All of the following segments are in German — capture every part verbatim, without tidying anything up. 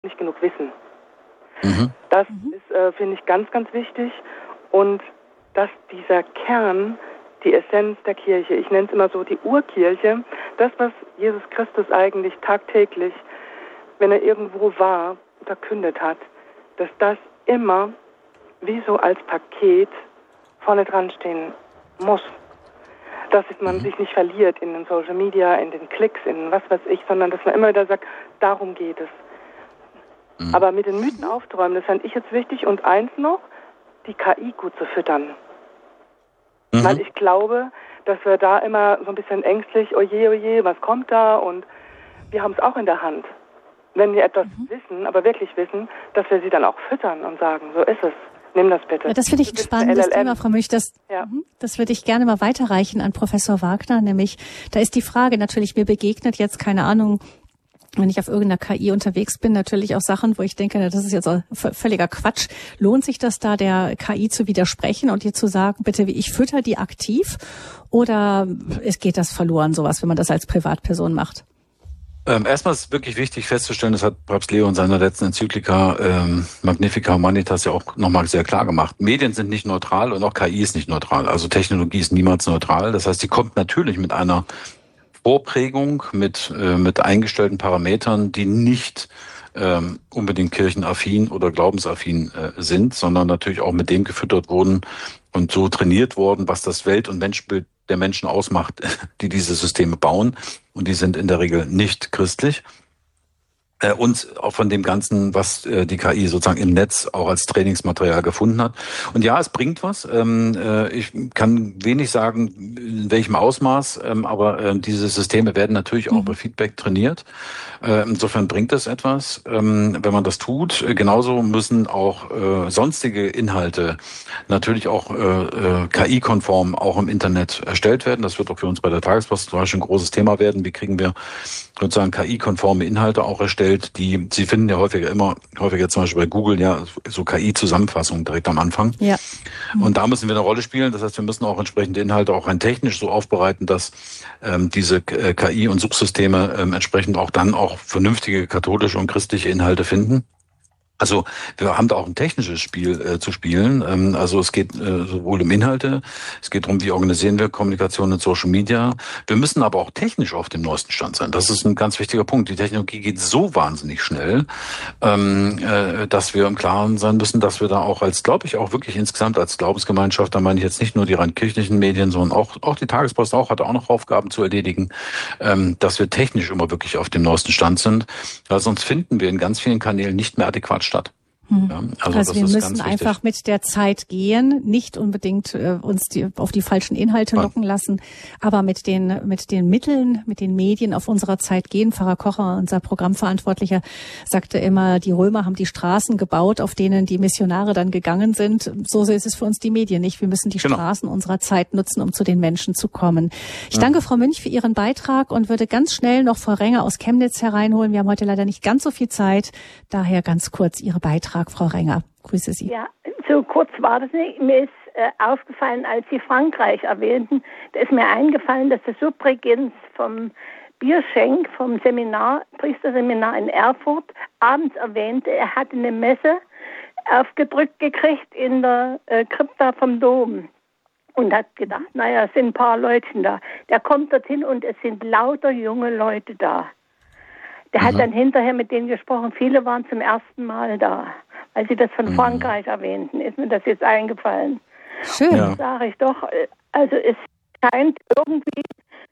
nicht genug wissen. Mhm. Das ist, äh, finde ich, ganz, ganz wichtig. Und dass dieser Kern, die Essenz der Kirche, ich nenne es immer so die Urkirche, das, was Jesus Christus eigentlich tagtäglich, wenn er irgendwo war, verkündet hat, dass das immer wie so als Paket vorne dran stehen muss. Dass man mhm. sich nicht verliert in den Social Media, in den Klicks, in was weiß ich, sondern dass man immer wieder sagt, darum geht es. Mhm. Aber mit den Mythen aufzuräumen, das fand ich jetzt wichtig. Und eins noch, die K I gut zu füttern. Mhm. Weil ich glaube, dass wir da immer so ein bisschen ängstlich, oje, oje, was kommt da? Und wir haben es auch in der Hand. Wenn wir etwas mhm. wissen, aber wirklich wissen, dass wir sie dann auch füttern und sagen, so ist es. Nimm das bitte. Ja, das finde ich ein spannendes Thema, Frau Münch. Das, ja. das würde ich gerne mal weiterreichen an Professor Wagner. Nämlich, da ist die Frage natürlich, mir begegnet jetzt, keine Ahnung, wenn ich auf irgendeiner K I unterwegs bin, natürlich auch Sachen, wo ich denke, das ist jetzt völliger Quatsch. Lohnt sich das da, der K I zu widersprechen und ihr zu sagen, bitte, wie ich fütter die aktiv? Oder es geht das verloren, sowas, wenn man das als Privatperson macht? Ähm, erstmal ist wirklich wichtig festzustellen, das hat Papst Leo in seiner letzten Enzyklika ähm, Magnificat Humanitas ja auch nochmal sehr klar gemacht. Medien sind nicht neutral und auch K I ist nicht neutral. Also Technologie ist niemals neutral. Das heißt, die kommt natürlich mit einer Vorprägung, mit äh, mit eingestellten Parametern, die nicht ähm, unbedingt kirchenaffin oder glaubensaffin äh, sind, sondern natürlich auch mit dem gefüttert wurden und so trainiert worden, was das Welt- und Menschenbild der Menschen ausmacht, die diese Systeme bauen. Und die sind in der Regel nicht christlich. Äh, und auch von dem Ganzen, was äh, die K I sozusagen im Netz auch als Trainingsmaterial gefunden hat. Und ja, es bringt was. Ähm, äh, ich kann wenig sagen, in welchem Ausmaß, ähm, aber äh, diese Systeme werden natürlich auch mhm. bei Feedback trainiert. Äh, insofern bringt es etwas, ähm, wenn man das tut. Äh, genauso müssen auch äh, sonstige Inhalte natürlich auch äh, äh, K I-konform auch im Internet erstellt werden. Das wird auch für uns bei der Tagespost zum Beispiel ein großes Thema werden. Wie kriegen wir sozusagen K I-konforme Inhalte auch erstellt, die, Sie finden ja häufiger immer, häufiger zum Beispiel bei Google, ja, so K I-Zusammenfassungen direkt am Anfang. Ja. Und da müssen wir eine Rolle spielen. Das heißt, wir müssen auch entsprechende Inhalte auch rein technisch so aufbereiten, dass ähm, diese äh, K I- und Suchsysteme ähm, entsprechend auch dann auch vernünftige katholische und christliche Inhalte finden. Also wir haben da auch ein technisches Spiel äh, zu spielen. Ähm, also es geht äh, sowohl um Inhalte, es geht darum, wie organisieren wir Kommunikation in Social Media. Wir müssen aber auch technisch auf dem neuesten Stand sein. Das ist ein ganz wichtiger Punkt. Die Technologie geht so wahnsinnig schnell, ähm, äh, dass wir im Klaren sein müssen, dass wir da auch als, glaube ich, auch wirklich insgesamt als Glaubensgemeinschaft, da meine ich jetzt nicht nur die rein kirchlichen Medien, sondern auch auch die Tagespost auch hat auch noch Aufgaben zu erledigen, ähm, dass wir technisch immer wirklich auf dem neuesten Stand sind. Weil sonst finden wir in ganz vielen Kanälen nicht mehr adäquat statt. Ja, also, also wir müssen einfach mit der Zeit gehen, nicht unbedingt äh, uns die, auf die falschen Inhalte locken lassen, aber mit den mit den Mitteln, mit den Medien auf unserer Zeit gehen. Pfarrer Kocher, unser Programmverantwortlicher, sagte immer, die Römer haben die Straßen gebaut, auf denen die Missionare dann gegangen sind. So ist es für uns die Medien nicht. Wir müssen die genau. Straßen unserer Zeit nutzen, um zu den Menschen zu kommen. Ich danke ja. Frau Münch für Ihren Beitrag und würde ganz schnell noch Frau Renger aus Chemnitz hereinholen. Wir haben heute leider nicht ganz so viel Zeit, daher ganz kurz Ihre Beitrag. Frau Renger, grüße Sie. Ja, so kurz war das nicht. Mir ist äh, aufgefallen, als Sie Frankreich erwähnten, da ist mir eingefallen, dass der Subregens vom Bierschenk, vom Seminar, Priesterseminar in Erfurt, abends erwähnte, er hatte eine Messe aufgedrückt gekriegt in der äh, Krypta vom Dom und hat gedacht, naja, es sind ein paar Leute da. Der kommt dorthin und es sind lauter junge Leute da. Der mhm. hat dann hinterher mit denen gesprochen, viele waren zum ersten Mal da. Als Sie das von Frankreich mhm. erwähnten, ist mir das jetzt eingefallen. Schön. Ja. Sage ich doch, also es scheint irgendwie,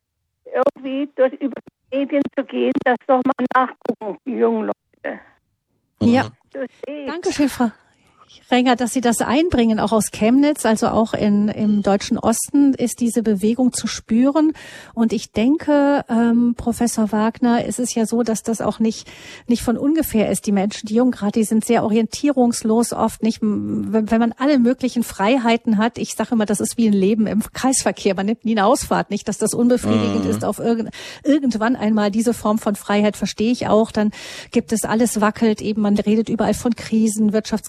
irgendwie durch, über die Medien zu gehen, dass doch mal nachgucken, die jungen Leute. Ja, danke schön, Frau Renger, dass Sie das einbringen, auch aus Chemnitz, also auch in, im deutschen Osten ist diese Bewegung zu spüren. Und ich denke, ähm, Professor Wagner, es ist ja so, dass das auch nicht nicht von ungefähr ist. Die Menschen, die Jungen gerade, die sind sehr orientierungslos oft, nicht, wenn, wenn man alle möglichen Freiheiten hat. Ich sage immer, das ist wie ein Leben im Kreisverkehr. Man nimmt nie eine Ausfahrt, nicht, dass das unbefriedigend mhm. ist. Auf irgend, irgendwann einmal diese Form von Freiheit verstehe ich auch. Dann gibt es alles wackelt, eben man redet überall von Krisen, Wirtschaftskrise, Klimawandel.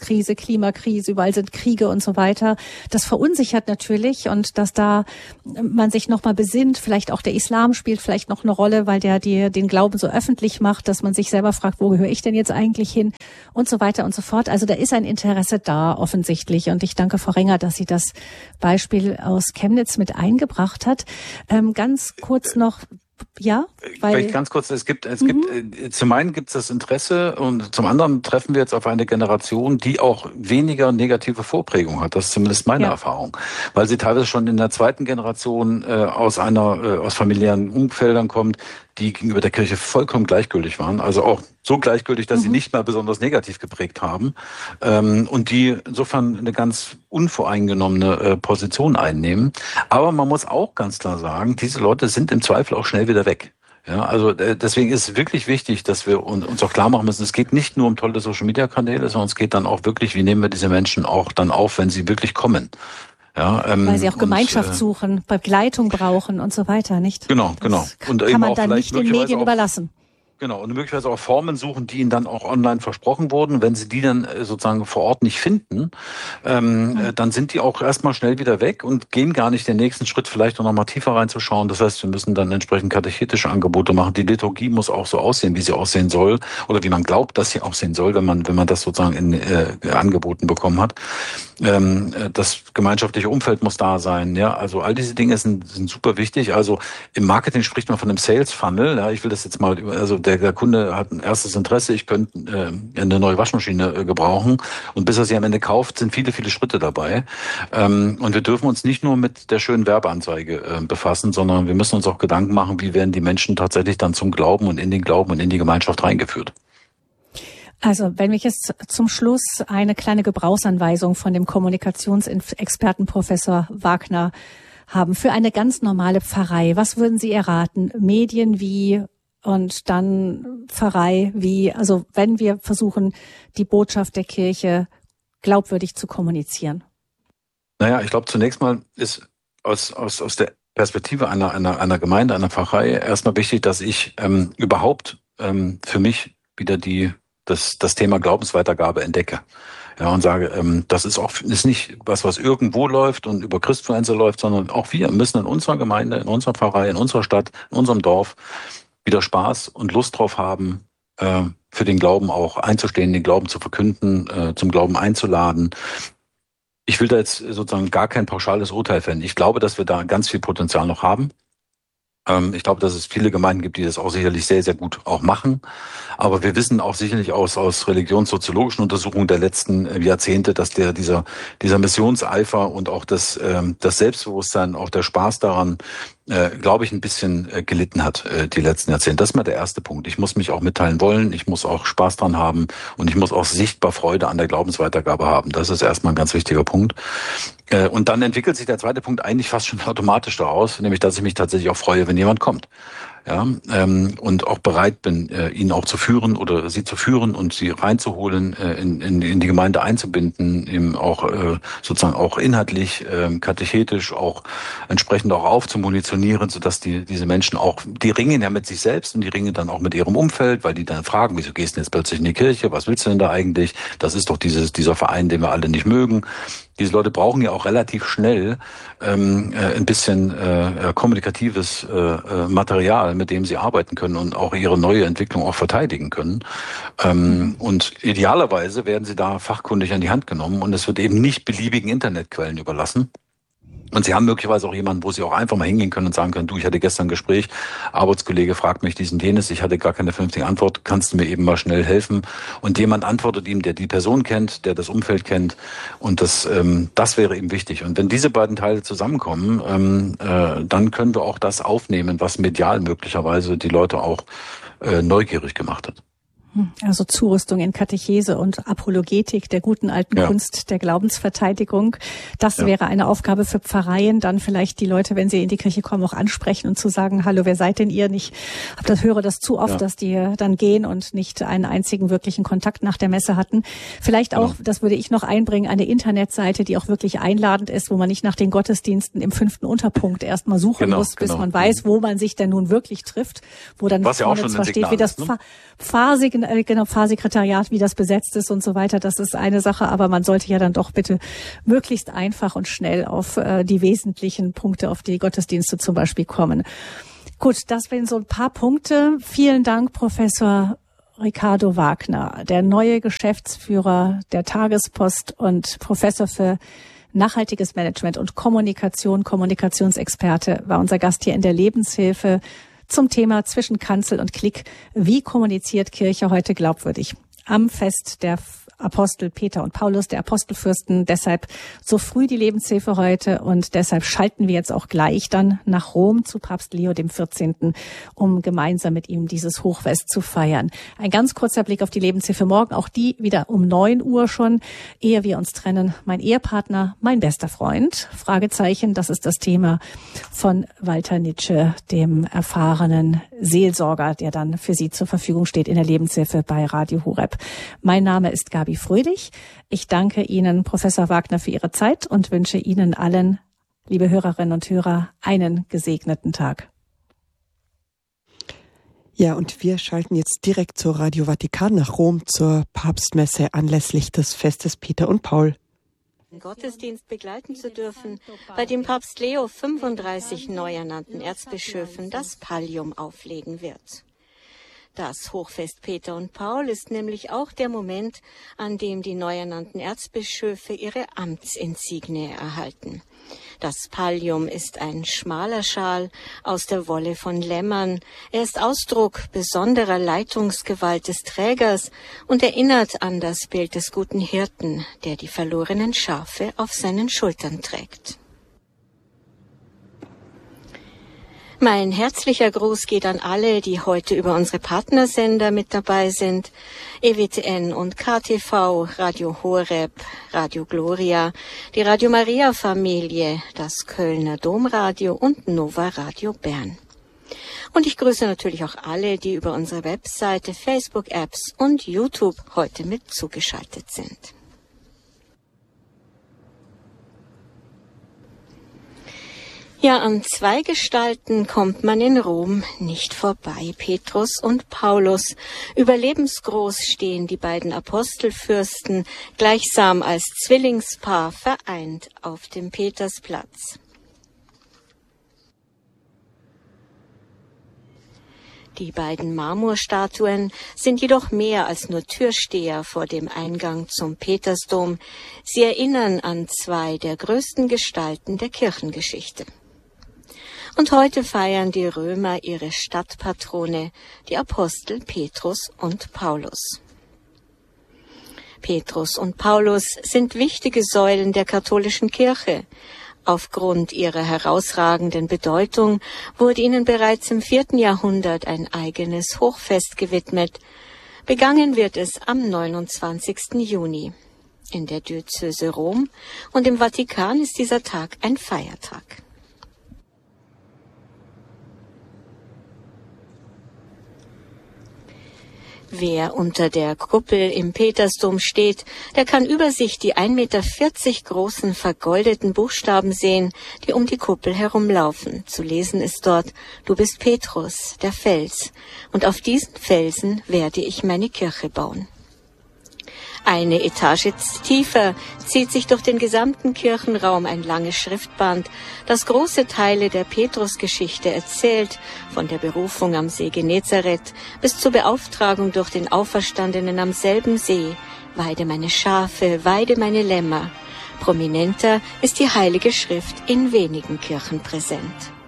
Klimakrise, überall sind Kriege und so weiter. Das verunsichert natürlich und dass da man sich nochmal besinnt, vielleicht auch der Islam spielt vielleicht noch eine Rolle, weil der die, den Glauben so öffentlich macht, dass man sich selber fragt, wo gehöre ich denn jetzt eigentlich hin und so weiter und so fort. Also da ist ein Interesse da offensichtlich und ich danke Frau Renger, dass sie das Beispiel aus Chemnitz mit eingebracht hat. Ähm, ganz kurz noch, ja, weil Vielleicht ganz kurz, es gibt, es mhm. gibt, zum einen gibt es das Interesse und zum anderen treffen wir jetzt auf eine Generation, die auch weniger negative Vorprägung hat. Das ist zumindest meine ja. Erfahrung, weil sie teilweise schon in der zweiten Generation äh, aus einer, äh, aus familiären Umfeldern kommt, die gegenüber der Kirche vollkommen gleichgültig waren, also auch so gleichgültig, dass mhm. sie nicht mal besonders negativ geprägt haben ähm, und die insofern eine ganz unvoreingenommene äh, Position einnehmen. Aber man muss auch ganz klar sagen, diese Leute sind im Zweifel auch schnell wieder weg. Ja, also äh, deswegen ist es wirklich wichtig, dass wir uns auch klar machen müssen, es geht nicht nur um tolle Social-Media-Kanäle, sondern es geht dann auch wirklich, wie nehmen wir diese Menschen auch dann auf, wenn sie wirklich kommen. Ja, ähm, weil sie auch Gemeinschaft und, äh, suchen, Begleitung brauchen und so weiter, nicht? Genau, das genau. Und kann eben man dann nicht den Medien auch überlassen. Genau, und möglicherweise auch Formen suchen, die ihnen dann auch online versprochen wurden. Wenn sie die dann sozusagen vor Ort nicht finden, ähm, mhm. dann sind die auch erstmal schnell wieder weg und gehen gar nicht den nächsten Schritt, vielleicht noch mal tiefer reinzuschauen. Das heißt, wir müssen dann entsprechend katechetische Angebote machen. Die Liturgie muss auch so aussehen, wie sie aussehen soll oder wie man glaubt, dass sie aussehen soll, wenn man wenn man das sozusagen in äh, angeboten bekommen hat. Ähm, das gemeinschaftliche Umfeld muss da sein. Ja, also all diese Dinge sind, sind super wichtig. Also im Marketing spricht man von einem Sales Funnel. Ja, ich will das jetzt mal, also der, der Kunde hat ein erstes Interesse, ich könnte äh, eine neue Waschmaschine äh, gebrauchen und bis er sie am Ende kauft, sind viele, viele Schritte dabei. Ähm, und wir dürfen uns nicht nur mit der schönen Werbeanzeige äh, befassen, sondern wir müssen uns auch Gedanken machen, wie werden die Menschen tatsächlich dann zum Glauben und in den Glauben und in die Gemeinschaft reingeführt. Also wenn wir jetzt zum Schluss eine kleine Gebrauchsanweisung von dem Kommunikationsexperten Professor Wagner haben für eine ganz normale Pfarrei, was würden Sie erraten? Medien wie und dann Pfarrei wie, also wenn wir versuchen, die Botschaft der Kirche glaubwürdig zu kommunizieren? Naja, ich glaube, zunächst mal ist aus, aus, aus der Perspektive einer, einer, einer Gemeinde, einer Pfarrei erstmal wichtig, dass ich ähm, überhaupt ähm, für mich wieder die das, das Thema Glaubensweitergabe entdecke. Ja, und sage, ähm, das ist auch ist nicht was, was irgendwo läuft und über Christfluencer läuft, sondern auch wir müssen in unserer Gemeinde, in unserer Pfarrei, in unserer Stadt, in unserem Dorf wieder Spaß und Lust drauf haben, äh, für den Glauben auch einzustehen, den Glauben zu verkünden, äh, zum Glauben einzuladen. Ich will da jetzt sozusagen gar kein pauschales Urteil fällen. Ich glaube, dass wir da ganz viel Potenzial noch haben. Ich glaube, dass es viele Gemeinden gibt, die das auch sicherlich sehr, sehr gut auch machen. Aber wir wissen auch sicherlich aus, aus religionssoziologischen Untersuchungen der letzten Jahrzehnte, dass der, dieser, dieser Missionseifer und auch das, ähm, das Selbstbewusstsein, auch der Spaß daran, äh, glaube ich, ein bisschen äh, gelitten hat, äh, die letzten Jahrzehnte. Das ist mal der erste Punkt. Ich muss mich auch mitteilen wollen. Ich muss auch Spaß dran haben und ich muss auch sichtbar Freude an der Glaubensweitergabe haben. Das ist erstmal ein ganz wichtiger Punkt. Äh, und dann entwickelt sich der zweite Punkt eigentlich fast schon automatisch daraus, nämlich, dass ich mich tatsächlich auch freue, wenn jemand kommt. Ja, ähm, und auch bereit bin, äh, ihn auch zu führen oder sie zu führen und sie reinzuholen, äh, in, in, in die Gemeinde einzubinden, eben auch äh, sozusagen auch inhaltlich, äh, katechetisch auch entsprechend auch aufzumunitionieren, sodass die diese Menschen auch, die ringen ja mit sich selbst und die ringen dann auch mit ihrem Umfeld, weil die dann fragen, wieso gehst du jetzt plötzlich in die Kirche, was willst du denn da eigentlich? Das ist doch dieses dieser Verein, den wir alle nicht mögen. Diese Leute brauchen ja auch relativ schnell ähm, äh, ein bisschen äh, kommunikatives äh, Material, mit dem sie arbeiten können und auch ihre neue Entwicklung auch verteidigen können. Ähm, und idealerweise werden sie da fachkundig an die Hand genommen und es wird eben nicht beliebigen Internetquellen überlassen. Und Sie haben möglicherweise auch jemanden, wo Sie auch einfach mal hingehen können und sagen können, du, ich hatte gestern ein Gespräch, Arbeitskollege fragt mich diesen jenes, ich hatte gar keine vernünftige Antwort, kannst du mir eben mal schnell helfen? Und jemand antwortet ihm, der die Person kennt, der das Umfeld kennt. Und das ähm, das wäre eben wichtig. Und wenn diese beiden Teile zusammenkommen, ähm, äh, dann können wir auch das aufnehmen, was medial möglicherweise die Leute auch äh, neugierig gemacht hat. Also Zurüstung in Katechese und Apologetik der guten alten ja. Kunst der Glaubensverteidigung. Das ja. wäre eine Aufgabe für Pfarreien, dann vielleicht die Leute, wenn sie in die Kirche kommen, auch ansprechen und zu sagen, hallo, wer seid denn ihr? Ich hab das, höre das zu oft, ja. dass die dann gehen und nicht einen einzigen wirklichen Kontakt nach der Messe hatten. Vielleicht auch, genau. das würde ich noch einbringen, eine Internetseite, die auch wirklich einladend ist, wo man nicht nach den Gottesdiensten im fünften Unterpunkt erstmal suchen genau, muss, bis genau. man weiß, wo man sich denn nun wirklich trifft, wo dann Was ja auch schon zwar steht, wie das ne? Pfarrsignal genau, Pfarrsekretariat, wie das besetzt ist und so weiter, das ist eine Sache, aber man sollte ja dann doch bitte möglichst einfach und schnell auf äh, die wesentlichen Punkte, auf die Gottesdienste zum Beispiel kommen. Gut, das sind so ein paar Punkte. Vielen Dank, Professor Ricardo Wagner, der neue Geschäftsführer der Tagespost und Professor für nachhaltiges Management und Kommunikation, Kommunikationsexperte, war unser Gast hier in der Lebenshilfe zum Thema zwischen Kanzel und Klick. Wie kommuniziert Kirche heute glaubwürdig? Am Fest der Apostel Peter und Paulus, der Apostelfürsten. Deshalb so früh die Lebenshilfe heute und deshalb schalten wir jetzt auch gleich dann nach Rom zu Papst Leo dem vierzehnten, um gemeinsam mit ihm dieses Hochfest zu feiern. Ein ganz kurzer Blick auf die Lebenshilfe morgen, auch die wieder um neun Uhr schon, ehe wir uns trennen. Mein Ehepartner, mein bester Freund, Fragezeichen, das ist das Thema von Walter Nitsche, dem erfahrenen Seelsorger, der dann für Sie zur Verfügung steht in der Lebenshilfe bei Radio Horeb. Mein Name ist Gabi Fröhlich. Ich danke Ihnen, Professor Wagner, für Ihre Zeit und wünsche Ihnen allen, liebe Hörerinnen und Hörer, einen gesegneten Tag. Ja, und wir schalten jetzt direkt zur Radio Vatikan nach Rom zur Papstmesse anlässlich des Festes Peter und Paul. Gottesdienst begleiten zu dürfen, bei dem Papst Leo fünfunddreißig neu ernannten Erzbischöfen das Pallium auflegen wird. Das Hochfest Peter und Paul ist nämlich auch der Moment, an dem die neu ernannten Erzbischöfe ihre Amtsinsigne erhalten. Das Pallium ist ein schmaler Schal aus der Wolle von Lämmern. Er ist Ausdruck besonderer Leitungsgewalt des Trägers und erinnert an das Bild des guten Hirten, der die verlorenen Schafe auf seinen Schultern trägt. Mein herzlicher Gruß geht an alle, die heute über unsere Partnersender mit dabei sind. E W T N und K T V, Radio Horeb, Radio Gloria, die Radio Maria Familie, das Kölner Domradio und Nova Radio Bern. Und ich grüße natürlich auch alle, die über unsere Webseite, Facebook-Apps und YouTube heute mit zugeschaltet sind. Ja, an zwei Gestalten kommt man in Rom nicht vorbei, Petrus und Paulus. Überlebensgroß stehen die beiden Apostelfürsten gleichsam als Zwillingspaar vereint auf dem Petersplatz. Die beiden Marmorstatuen sind jedoch mehr als nur Türsteher vor dem Eingang zum Petersdom. Sie erinnern an zwei der größten Gestalten der Kirchengeschichte. Und heute feiern die Römer ihre Stadtpatrone, die Apostel Petrus und Paulus. Petrus und Paulus sind wichtige Säulen der katholischen Kirche. Aufgrund ihrer herausragenden Bedeutung wurde ihnen bereits im vierten Jahrhundert ein eigenes Hochfest gewidmet. Begangen wird es am neunundzwanzigsten Juni in der Diözese Rom und im Vatikan ist dieser Tag ein Feiertag. Wer unter der Kuppel im Petersdom steht, der kann über sich die ein Meter vierzig großen vergoldeten Buchstaben sehen, die um die Kuppel herumlaufen. Zu lesen ist dort: Du bist Petrus, der Fels, und auf diesen Felsen werde ich meine Kirche bauen. Eine Etage tiefer zieht sich durch den gesamten Kirchenraum ein langes Schriftband, das große Teile der Petrusgeschichte erzählt, von der Berufung am See Genezareth bis zur Beauftragung durch den Auferstandenen am selben See. Weide meine Schafe, weide meine Lämmer. Prominenter ist die Heilige Schrift in wenigen Kirchen präsent.